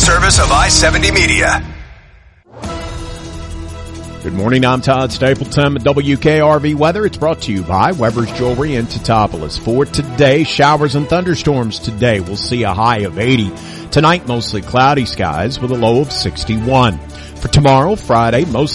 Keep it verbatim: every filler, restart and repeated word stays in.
service of I seventy Media. Good morning, I'm Todd Stapleton at W K R V Weather. It's brought to you by Weber's Jewelry in Teutopolis. For today, showers and thunderstorms today. We'll see a high of eighty. Tonight, mostly cloudy skies with a low of sixty-one. For tomorrow, Friday, mostly